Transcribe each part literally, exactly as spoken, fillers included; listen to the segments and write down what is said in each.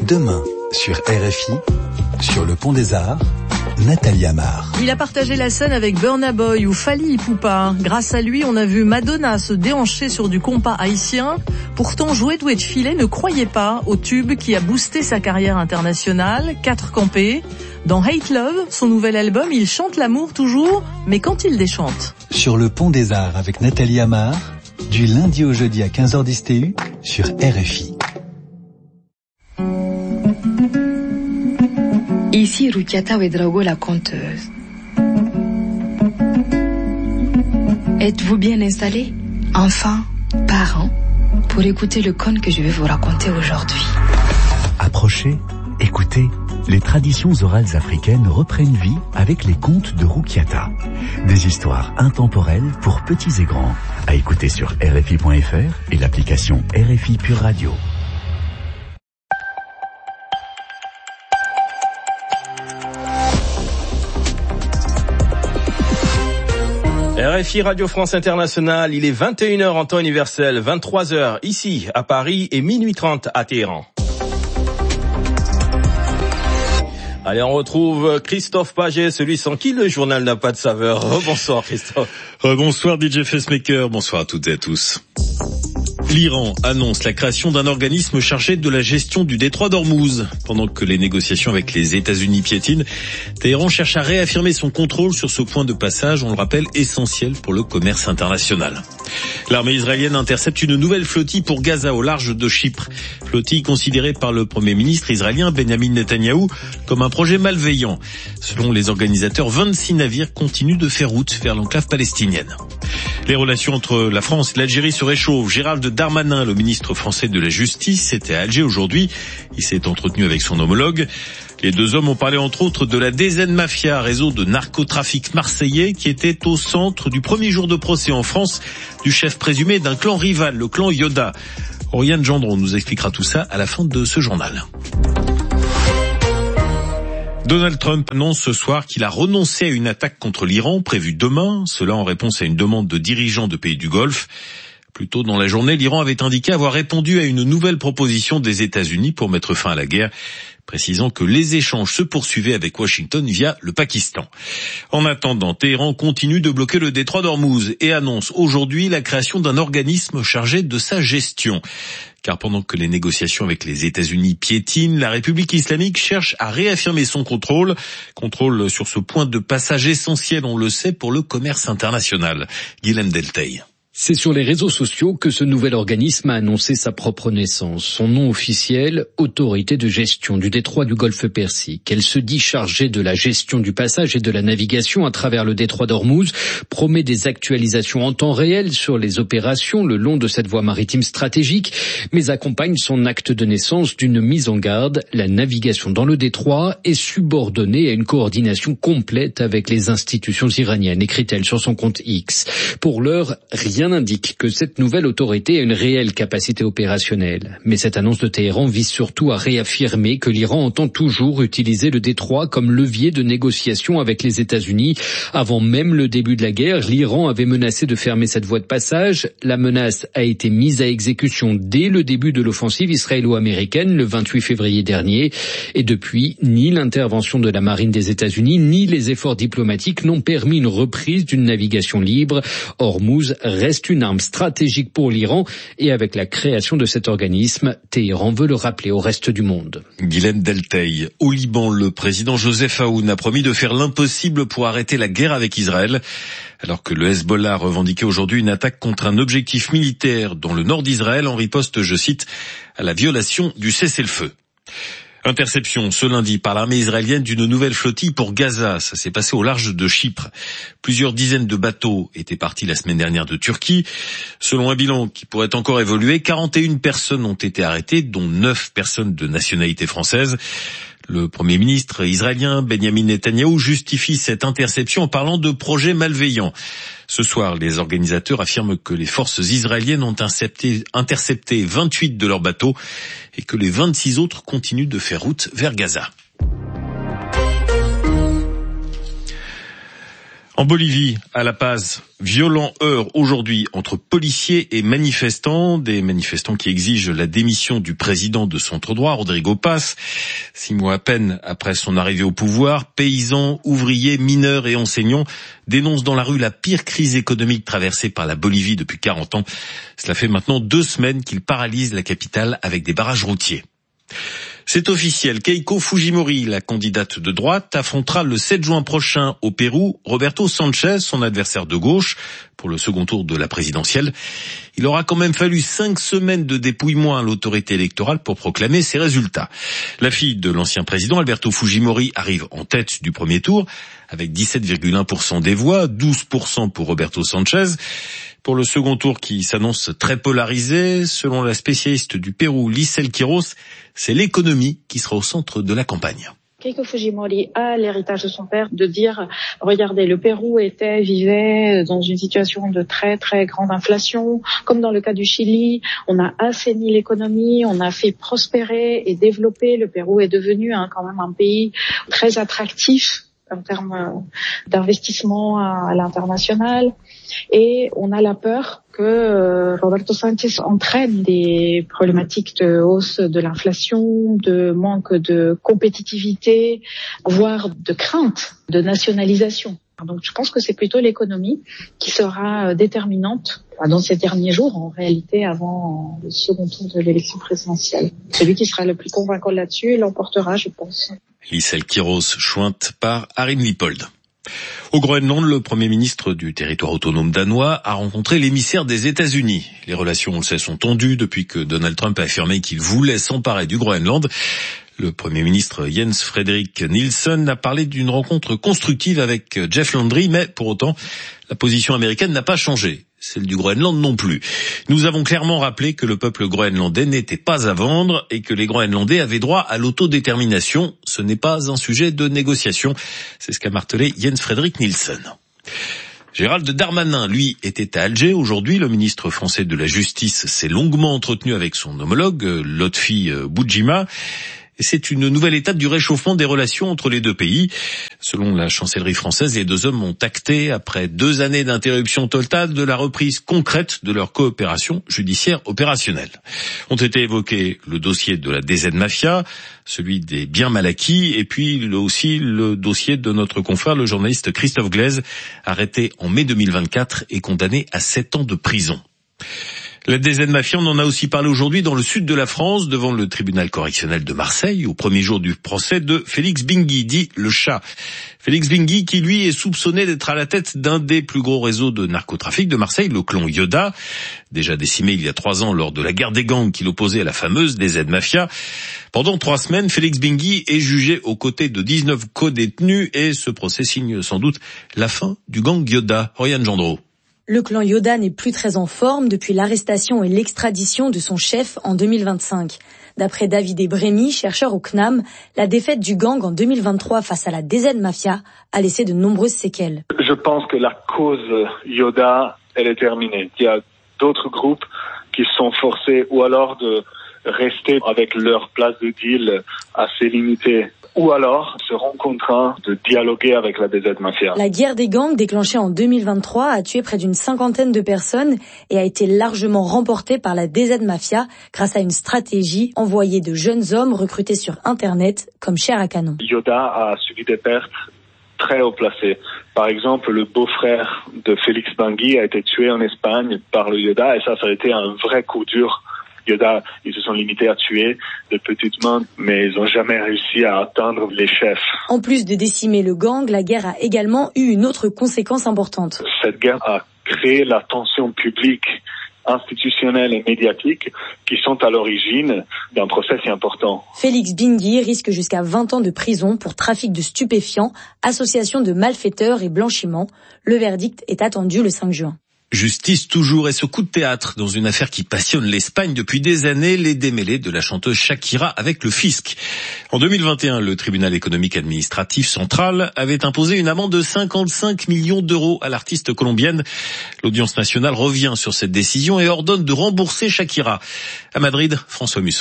Demain, sur R F I, sur le Pont des Arts, Nathalie Amar. Il a partagé la scène avec Burna Boy ou Fally Ipupa. Grâce à lui, on a vu Madonna se déhancher sur du compas haïtien. Pourtant, Jouet Doué de Filet ne croyait pas au tube qui a boosté sa carrière internationale, Quatre Campés. Dans Hate Love, son nouvel album, il chante l'amour toujours, mais quand il déchante. Sur le Pont des Arts avec Nathalie Amar, du lundi au jeudi à quinze heures dix T U, sur R F I. Ici Rukiata Ouedraogo, la conteuse. Êtes-vous bien installés, enfants, parents, pour écouter le conte que je vais vous raconter aujourd'hui? Approchez, écoutez. Les traditions orales africaines reprennent vie avec les contes de Rukiata. Des histoires intemporelles pour petits et grands. À écouter sur R F I point F R et l'application R F I Pure Radio. R F I Radio France Internationale, il est vingt et une heures en temps universel, vingt-trois heures ici à Paris et minuit trente à Téhéran. Allez, on retrouve Christophe Paget, celui sans qui le journal n'a pas de saveur. Rebonsoir Christophe. Rebonsoir D J Facemaker, bonsoir à toutes et à tous. L'Iran annonce la création d'un organisme chargé de la gestion du détroit d'Ormuz. Pendant que les négociations avec les États-Unis piétinent, Téhéran cherche à réaffirmer son contrôle sur ce point de passage, on le rappelle, essentiel pour le commerce international. L'armée israélienne intercepte une nouvelle flottille pour Gaza au large de Chypre. Flottille considérée par le Premier ministre israélien Benjamin Netanyahou comme un projet malveillant. Selon les organisateurs, vingt-six navires continuent de faire route vers l'enclave palestinienne. Les relations entre la France et l'Algérie se réchauffent. Gérald Darmanin, le ministre français de la Justice, était à Alger aujourd'hui. Il s'est entretenu avec son homologue. Les deux hommes ont parlé entre autres de la D Z Mafia, réseau de narcotrafic marseillais qui était au centre du premier jour de procès en France du chef présumé d'un clan rival, le clan Yoda. Oriane Gendron nous expliquera tout ça à la fin de ce journal. Donald Trump annonce ce soir qu'il a renoncé à une attaque contre l'Iran prévue demain, cela en réponse à une demande de dirigeants de pays du Golfe. Plus tôt dans la journée, l'Iran avait indiqué avoir répondu à une nouvelle proposition des États-Unis pour mettre fin à la guerre, précisant que les échanges se poursuivaient avec Washington via le Pakistan. En attendant, Téhéran continue de bloquer le détroit d'Ormuz et annonce aujourd'hui la création d'un organisme chargé de sa gestion. Car pendant que les négociations avec les États-Unis piétinent, la République islamique cherche à réaffirmer son contrôle. Contrôle sur ce point de passage essentiel, on le sait, pour le commerce international. Guilhem Delteil. C'est sur les réseaux sociaux que ce nouvel organisme a annoncé sa propre naissance. Son nom officiel, Autorité de gestion du détroit du Golfe Persique. Elle se dit chargée de la gestion du passage et de la navigation à travers le détroit d'Ormuz, promet des actualisations en temps réel sur les opérations le long de cette voie maritime stratégique, mais accompagne son acte de naissance d'une mise en garde. La navigation dans le détroit est subordonnée à une coordination complète avec les institutions iraniennes, écrit-elle sur son compte X. Pour l'heure, rien indique que cette nouvelle autorité a une réelle capacité opérationnelle. Mais cette annonce de Téhéran vise surtout à réaffirmer que l'Iran entend toujours utiliser le détroit comme levier de négociation avec les États-Unis. Avant même le début de la guerre, l'Iran avait menacé de fermer cette voie de passage. La menace a été mise à exécution dès le début de l'offensive israélo-américaine le vingt-huit février dernier. Et depuis, ni l'intervention de la marine des États-Unis, ni les efforts diplomatiques n'ont permis une reprise d'une navigation libre. Ormuz reste une arme stratégique pour l'Iran et avec la création de cet organisme, Téhéran veut le rappeler au reste du monde. Guilhem Delteil. Au Liban, le président Joseph Aoun a promis de faire l'impossible pour arrêter la guerre avec Israël. Alors que le Hezbollah revendiquait aujourd'hui une attaque contre un objectif militaire dans le nord d'Israël en riposte, je cite, à la violation du cessez-le-feu. Interception ce lundi par l'armée israélienne d'une nouvelle flottille pour Gaza. Ça s'est passé au large de Chypre. Plusieurs dizaines de bateaux étaient partis la semaine dernière de Turquie. Selon un bilan qui pourrait encore évoluer, quarante et une personnes ont été arrêtées, dont neuf personnes de nationalité française. Le Premier ministre israélien Benjamin Netanyahou justifie cette interception en parlant de projet malveillant. Ce soir, les organisateurs affirment que les forces israéliennes ont intercepté, intercepté vingt-huit de leurs bateaux et que les vingt-six autres continuent de faire route vers Gaza. En Bolivie, à La Paz, violent heurt aujourd'hui entre policiers et manifestants, des manifestants qui exigent la démission du président de centre-droit, Rodrigo Paz. Six mois à peine après son arrivée au pouvoir, paysans, ouvriers, mineurs et enseignants dénoncent dans la rue la pire crise économique traversée par la Bolivie depuis quarante ans. Cela fait maintenant deux semaines qu'ils paralysent la capitale avec des barrages routiers. C'est officiel, Keiko Fujimori, la candidate de droite, affrontera le sept juin prochain au Pérou Roberto Sanchez, son adversaire de gauche, pour le second tour de la présidentielle. Il aura quand même fallu cinq semaines de dépouillement à l'autorité électorale pour proclamer ses résultats. La fille de l'ancien président, Alberto Fujimori, arrive en tête du premier tour, avec dix-sept virgule un pour cent des voix, douze pour cent pour Roberto Sanchez. Pour le second tour qui s'annonce très polarisé, selon la spécialiste du Pérou, Lysel Quiros, c'est l'économie qui sera au centre de la campagne. Keiko Fujimori a l'héritage de son père de dire, regardez, le Pérou était, vivait dans une situation de très très grande inflation, comme dans le cas du Chili. On a assaini l'économie, on a fait prospérer et développer. Le Pérou est devenu hein, quand même un pays très attractif en termes d'investissement à l'international. Et on a la peur que Roberto Sanchez entraîne des problématiques de hausse de l'inflation, de manque de compétitivité, voire de crainte de nationalisation. Donc je pense que c'est plutôt l'économie qui sera déterminante dans ces derniers jours, en réalité, avant le second tour de l'élection présidentielle. Celui qui sera le plus convaincant là-dessus l'emportera, je pense. Lysel Quiros, jointe par Arim Lipold. Au Groenland, le Premier ministre du territoire autonome danois a rencontré l'émissaire des États-Unis. Les relations, on le sait, sont tendues depuis que Donald Trump a affirmé qu'il voulait s'emparer du Groenland. Le Premier ministre Jens Frederik Nielsen a parlé d'une rencontre constructive avec Jeff Landry, mais pour autant, la position américaine n'a pas changé. Celle du Groenland non plus. Nous avons clairement rappelé que le peuple groenlandais n'était pas à vendre et que les Groenlandais avaient droit à l'autodétermination. Ce n'est pas un sujet de négociation. C'est ce qu'a martelé Jens Frederik Nielsen. Gérald Darmanin, lui, était à Alger. Aujourd'hui, le ministre français de la Justice s'est longuement entretenu avec son homologue, Lotfi Boudjima. Et c'est une nouvelle étape du réchauffement des relations entre les deux pays. Selon la chancellerie française, les deux hommes ont acté, après deux années d'interruption totale, de la reprise concrète de leur coopération judiciaire opérationnelle. Ont été évoqués le dossier de la D Z Mafia, celui des biens mal acquis, et puis aussi le dossier de notre confrère, le journaliste Christophe Glaise, arrêté en mai deux mille vingt-quatre et condamné à sept ans de prison. La D Z Mafia, on en a aussi parlé aujourd'hui dans le sud de la France, devant le tribunal correctionnel de Marseille, au premier jour du procès de Félix Bingui, dit le chat. Félix Bingui, qui lui est soupçonné d'être à la tête d'un des plus gros réseaux de narcotrafic de Marseille, le clan Yoda, déjà décimé il y a trois ans lors de la guerre des gangs qui l'opposait à la fameuse D Z Mafia. Pendant trois semaines, Félix Bingui est jugé aux côtés de dix-neuf co-détenus et ce procès signe sans doute la fin du gang Yoda. Oriane Gendreau. Le clan Yoda n'est plus très en forme depuis l'arrestation et l'extradition de son chef en deux mille vingt-cinq. D'après David Brémy, chercheur au C N A M, la défaite du gang en deux mille vingt-trois face à la D Z Mafia a laissé de nombreuses séquelles. Je pense que la cause Yoda, elle est terminée. Il y a d'autres groupes qui sont forcés ou alors de rester avec leur place de deal assez limitée, ou alors seront contraints de dialoguer avec la D Z Mafia. La guerre des gangs déclenchée en deux mille vingt-trois a tué près d'une cinquantaine de personnes et a été largement remportée par la D Z Mafia grâce à une stratégie envoyée de jeunes hommes recrutés sur Internet comme chair à canon. Yoda a subi des pertes très haut placées. Par exemple, le beau-frère de Félix Bingui a été tué en Espagne par le Yoda et ça, ça a été un vrai coup dur. Yoda, ils se sont limités à tuer de petites mains, mais ils n'ont jamais réussi à atteindre les chefs. En plus de décimer le gang, la guerre a également eu une autre conséquence importante. Cette guerre a créé la tension publique, institutionnelle et médiatique qui sont à l'origine d'un procès si important. Félix Bingui risque jusqu'à vingt ans de prison pour trafic de stupéfiants, association de malfaiteurs et blanchiment. Le verdict est attendu le cinq juin. Justice toujours et ce coup de théâtre dans une affaire qui passionne l'Espagne depuis des années, les démêlés de la chanteuse Shakira avec le fisc. En deux mille vingt et un, le tribunal économique administratif central avait imposé une amende de cinquante-cinq millions d'euros à l'artiste colombienne. L'audience nationale revient sur cette décision et ordonne de rembourser Shakira. À Madrid, François Musso.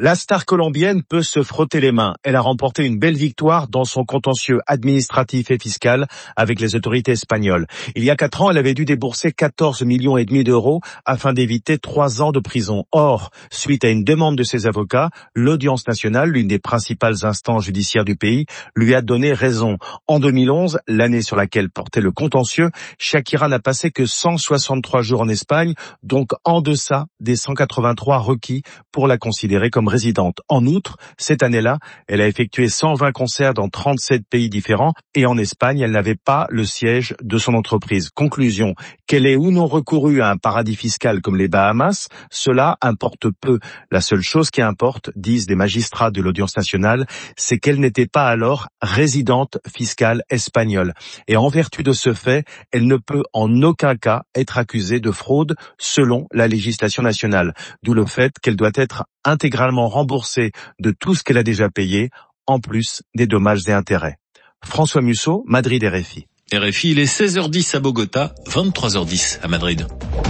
La star colombienne peut se frotter les mains. Elle a remporté une belle victoire dans son contentieux administratif et fiscal avec les autorités espagnoles. Il y a quatre ans, elle avait dû débourser quatorze millions et demi d'euros afin d'éviter trois ans de prison. Or, suite à une demande de ses avocats, l'audience nationale, l'une des principales instances judiciaires du pays, lui a donné raison. En deux mille onze, l'année sur laquelle portait le contentieux, Shakira n'a passé que cent soixante-trois jours en Espagne, donc en deçà des cent quatre-vingt-trois requis pour la considérer comme résidente. En outre, cette année-là, elle a effectué cent vingt concerts dans trente-sept pays différents et en Espagne, elle n'avait pas le siège de son entreprise. Conclusion, qu'elle ait ou non recouru à un paradis fiscal comme les Bahamas, cela importe peu. La seule chose qui importe, disent des magistrats de l'audience nationale, c'est qu'elle n'était pas alors résidente fiscale espagnole. Et en vertu de ce fait, elle ne peut en aucun cas être accusée de fraude selon la législation nationale. D'où le fait qu'elle doit être intégralement remboursée de tout ce qu'elle a déjà payé, en plus des dommages et intérêts. François Musso, Madrid R F I. R F I, il est seize heures dix à Bogota, vingt-trois heures dix à Madrid.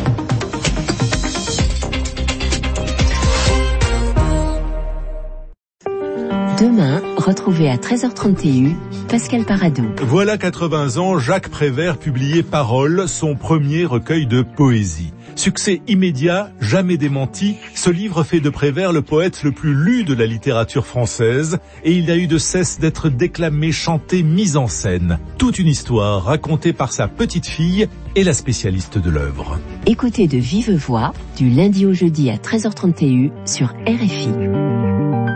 Demain, retrouvez à treize heures trente et un Pascal Paradou. Voilà quatre-vingts ans, Jacques Prévert publiait Paroles, son premier recueil de poésie. Succès immédiat, jamais démenti, ce livre fait de Prévert le poète le plus lu de la littérature française et il n'a eu de cesse d'être déclamé, chanté, mis en scène. Toute une histoire racontée par sa petite fille et la spécialiste de l'œuvre. Écoutez de vive voix, du lundi au jeudi à treize heures trente et un sur R F I.